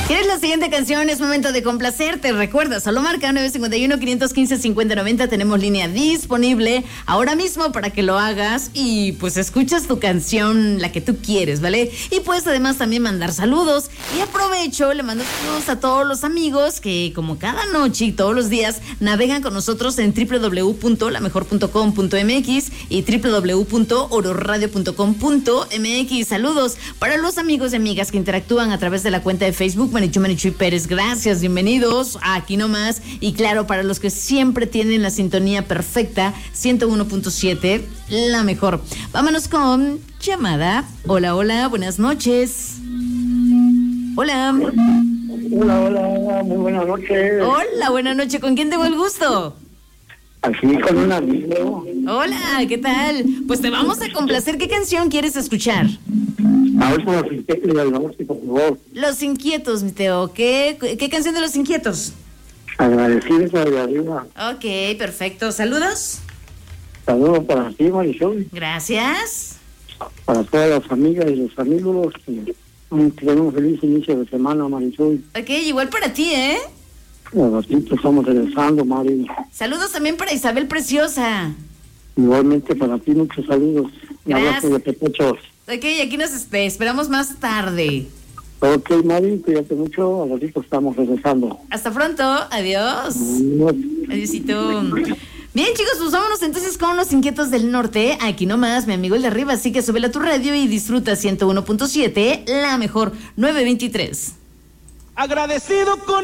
¿Quieres la siguiente canción? Es momento de complacerte. Recuerda, solo marca 951-515-5090. Tenemos línea disponible ahora mismo para que lo hagas y pues escuchas tu canción, la que tú quieres, ¿vale? Y puedes además también mandar saludos. Y aprovecho, le mando saludos a todos los amigos que como cada noche y todos los días navegan con nosotros en www.lamejor.com.mx y www.ororadio.com.mx. Saludos para los amigos y amigas que interactúan a través de la cuenta de Facebook Marichu y Pérez. Gracias, bienvenidos a Aquí Nomás. Y claro, para los que siempre tienen la sintonía perfecta, 101.7, la mejor. Vámonos con llamada. Hola, hola, buenas noches. Hola. Hola, hola, muy buenas noches. Hola, buenas noches. ¿Con quién tengo el gusto? Aquí con un amigo. Hola, ¿qué tal? Pues te vamos a complacer. ¿Qué canción quieres escuchar? A ver, por favor. Los Inquietos, mi Teo. ¿Qué canción de Los Inquietos? Agradecidos a de arriba. Ok, perfecto. ¿Saludos? Saludos para ti, Marisol. Gracias. Para todas las amigas y los amigos. Que tengan un feliz inicio de semana, Marisol. Ok, igual para ti, ¿eh? Bueno, así que estamos regresando, Mari. Saludos también para Isabel Preciosa. Igualmente para ti, muchos saludos. Un abrazo de pepechos. Ok, aquí nos esperamos más tarde. Ok, Mari, cuídate mucho. A ratito estamos regresando. Hasta pronto. Adiós. Adiósito. Bien, chicos, pues vámonos entonces con Los Inquietos del Norte. Aquí nomás, mi amigo el de arriba. Así que súbela a tu radio y disfruta 101.7, la mejor 923. Agradecido con